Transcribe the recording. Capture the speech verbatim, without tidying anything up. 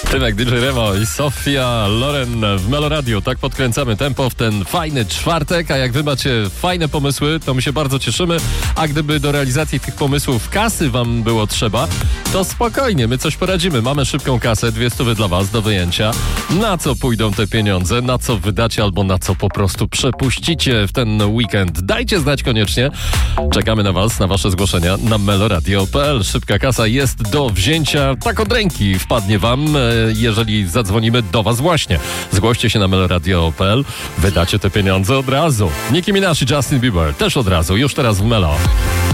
Tymek, D J Remo i Sofia Loren w Melo Radio. Tak podkręcamy tempo w ten fajny czwartek, a jak wy macie fajne pomysły, to my się bardzo cieszymy, a gdyby do realizacji tych pomysłów kasy wam było trzeba, to spokojnie, my coś poradzimy. Mamy szybką kasę, dwie stówy dla was do wyjęcia. Na co pójdą te pieniądze, na co wydacie albo na co po prostu przepuścicie w ten weekend. Dajcie znać koniecznie. Czekamy na was, na wasze zgłoszenia na meloradio kropka p l. Szybka kasa jest do wzięcia tak od ręki. Wpadnie wam, jeżeli zadzwonimy do was właśnie. Zgłoście się na meloradio kropka p l. Wydacie te pieniądze od razu. Nicki Minaj i Justin Bieber też od razu. Już teraz w Melo.